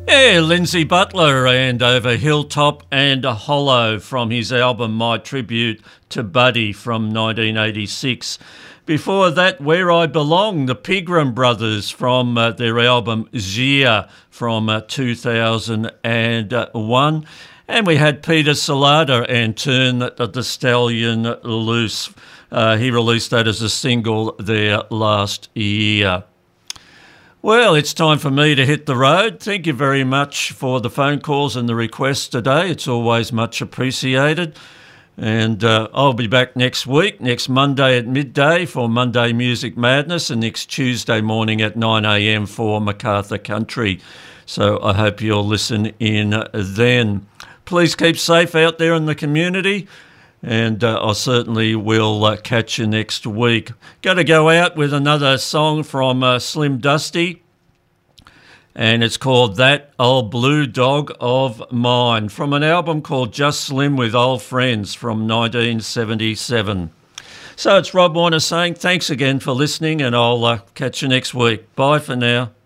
Yeah, Lindsay Butler and Over Hilltop and Hollow from his album My Tribute to Buddy from 1986. Before that, Where I Belong, the Pegram Brothers from their album Zia from 2001. And we had Peter Salata and Turn the Stallion Loose. He released that as a single there last year. Well, it's time for me to hit the road. Thank you very much for the phone calls and the requests today. It's always much appreciated. And I'll be back next week, next Monday at midday for Monday Music Madness and next Tuesday morning at 9 a.m. for MacArthur Country. So I hope you'll listen in then. Please keep safe out there in the community. And I certainly will catch you next week. Going to go out with another song from Slim Dusty, and it's called That Old Blue Dog of Mine, from an album called Just Slim with Old Friends from 1977. So it's Rob Warner saying thanks again for listening, and I'll catch you next week. Bye for now.